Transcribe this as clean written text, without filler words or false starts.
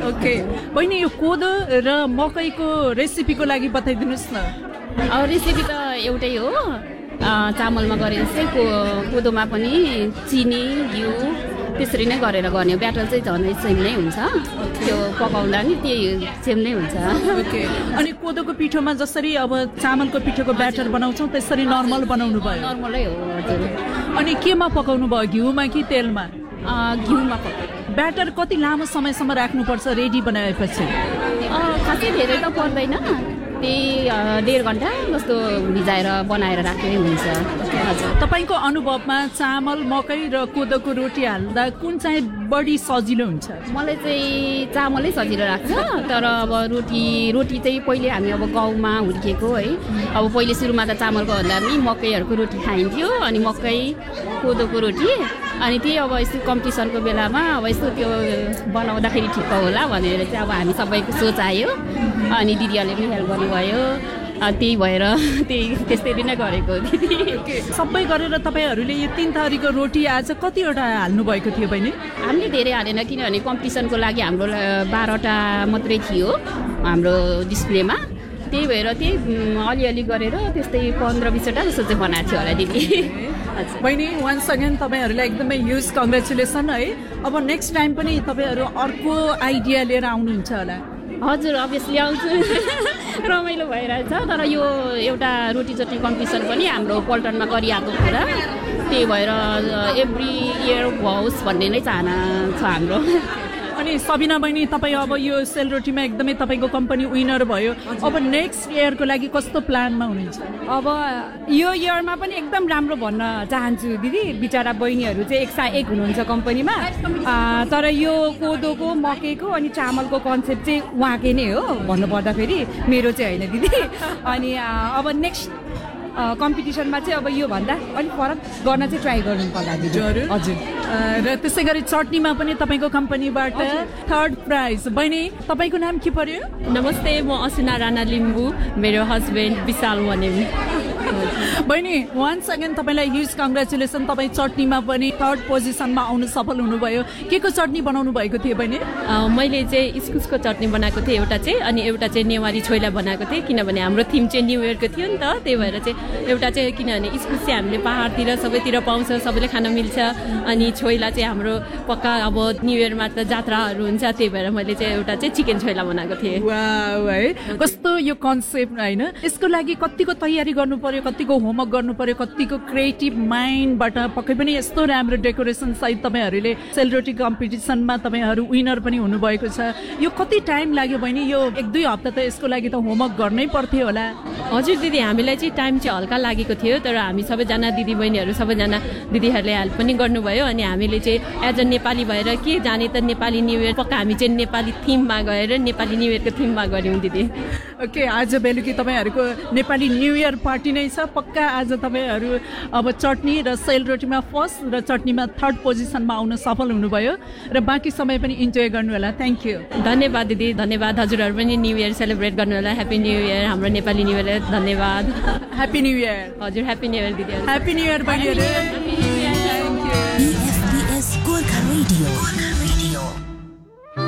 okay बहिनी यो कोदो र मकैको रेसिपीको लागि बताइदिनुहोस् न रेसिपी त एउटै हो चामलमा गरे जस्तै कोदोमा पनि चिनी घिउ त्यसरी नै गरेर गर्ने हो ब्याटर चाहिँ झनै सेम नै हुन्छ त्यो पकाउँदा नि त्यही सेम नै हुन्छ ओके अनि कोदोको पिठोमा जसरी अब चामलको पिठोको ब्याटर बनाउँछौँ त्यसरी नर्मल बनाउनु भयो नर्मलै हो हजुर अनि केमा पकाउनु भयो घिउमा कि तेलमा घिउमा पकाउनु ब्याटर कति लामो समयसम्म राख्नुपर्छ रेडी बनाएपछि खासै धेरै त पर्दैन त्यही 1.5 घन्टा जस्तो भिजाएर बनाएर राख्दै हुन्छ हजुर तपाईँको अनुभवमा चामल मकै र कोदोको रोटी हाल्दा कुन चाहिँ बढी सजिलो हुन्छ मलाई चाहिँ चामलै सजिलो लाग्छ तर अब रोटी चाहिँ पहिले हामी अब गाउँमा हुर्किएको है अब पहिले सुरुमा त चामलको भन्दा पनि मकैहरूको रोटी खाइन्थ्यो अनि मकै कोदोको रोटी अनि त्यही अब यस्तो कम्पिटिसनको बेलामा अब यस्तो त्यो बनाउँदाखेरि ठिक्क होला भनेर चाहिँ अब हामी सबैको सोच आयो अनि दिदीहरूले पनि हेल्प गर्नुभयो त्यही भएर त्यस्तै नै गरेको दिदी सबै गरेर तपाईँहरूले यो 3 थरीको रोटी आज कतिवटा हाल्नु भएको थियो बहिनी हामीले धेरै हालेन किनभने कम्पिटिसनको लागि हाम्रो 12वटा मात्रै थियो हाम्रो डिस्प्लेमा त्यही भएर अलिअलि गरेर त्यस्तै 15-20वटा जस्तो चाहिँ बनाएको थियो होला दिदी बहिनी वान्स अगेन तपाईँहरूलाई एकदमै ह्युज कङ्ग्रेचुलेसन है अब नेक्स्ट टाइम पनि तपाईँहरू अर्को आइडिया लिएर आउनुहुन्छ होला हजुर अभियसली आउँछु रमाइलो भइरहेछ तर यो एउटा रोटी चटनी कम्पिटिसन पनि हाम्रो पल्टनमा गरिआएको कुरा त्यही भएर एभ्री इयर होस् भन्ने नै चाहना छ हाम्रो अनि सबिना बहिनी तपाईँ अब यो सेलरोटीमा एकदमै तपाईँको कम्पनी विनर भयो अब नेक्स्ट इयरको लागि कस्तो प्लानमा हुनुहुन्छ अब यो इयरमा पनि एकदम राम्रो भन्न चाहन्छु दिदी बिचरा बहिनीहरू चाहिँ एक हुनुहुन्छ कम्पनीमा तर यो कोदोको मकैको अनि चामलको कन्सेप्ट चाहिँ उहाँकै नै हो भन्नुपर्दाखेरि मेरो चाहिँ होइन दिदी अनि अब नेक्स्ट कम्पिटिसनमा चाहिँ अब यो भन्दा अलिक फरक गर्न चाहिँ ट्राई गर्नु पर्ला दिदी हजुर र त्यसै गरी चटनीमा पनि तपाईँको कम्पनीबाट 3rd प्राइज बहिनी तपाईँको नाम के पर्यो नमस्ते म असिना राणा लिम्बू मेरो हस्बेन्ड विशाल वनेम बहिनी वान्स अगेन तपाईँलाई ह्युज कङ्ग्रेचुलेसन तपाईँ चटनीमा पनि 3rd पोजिसनमा आउनु सफल हुनुभयो के को चटनी बनाउनु भएको थियो बहिनी मैले चाहिँ इस्कुसको चटनी बनाएको थिएँ एउटा चाहिँ अनि एउटा चाहिँ नेवारी छोइला बनाएको थिएँ किनभने हाम्रो थिम चाहिँ न्यू इयरको थियो नि त त्यही भएर चाहिँ एउटा चाहिँ किनभने इस्कुस चाहिँ हामीले पहाडतिर सबैतिर पाउँछ सबैले खान मिल्छ अनि छोइला चाहिँ हाम्रो पक्का अब न्यू इयरमा त जात्राहरू हुन्छ त्यही भएर मैले चाहिँ एउटा चाहिँ चिकन छोइला बनाएको थिएँ वाउ है कस्तो यो कन्सेप्ट होइन यसको लागि कतिको तयारी गर्नु पर्यो कतिको होमवर्क गर्नु पर्यो कतिको क्रिएटिभ माइन्डबाट पक्कै पनि यस्तो राम्रो डेकोरेसन सहित तपाईँहरूले सेलरोटी कम्पिटिसनमा तपाईँहरू विनर पनि हुनुभएको छ यो कति टाइम लाग्यो बहिनी यो 1-2 हप्ता त यसको लागि त होमवर्क गर्नै पर्थ्यो होला हजुर दिदी हामीलाई चाहिँ टाइम चाहिँ हल्का लागेको थियो तर हामी सबैजना दिदी बहिनीहरू सबैजना दिदीहरूले हेल्प पनि गर्नुभयो अनि हामीले चाहिँ एज अ नेपाली भएर के जाने त नेपाली न्यू इयर पक्का हामी चाहिँ नेपाली थिममा गएर नेपाली न्यू इयरको थिममा गऱ्यौँ दिदी ओके आज बेलुकी तपाईँहरूको नेपाली न्यू इयर पार्टी नै छ पक्का आज तपाईँहरू अब चटनी र सेलरोटीमा 1st र चटनीमा 3rd पोजिसनमा आउन सफल हुनुभयो र बाँकी समय पनि इन्जोय गर्नु होला थ्याङ्क यू धन्यवाद दिदी धन्यवाद हजुरहरू पनि न्यू इयर सेलिब्रेट गर्नु होला ह्याप्पी न्यू इयर हाम्रो नेपाली न्यू इयर धन्यवाद ह्याप्पी न्यू इयर हजुर ह्याप्पी न्यू इयर दिदी ह्याप्पी न्यू इयर बहिनीहरू EFPS Gorkha Radio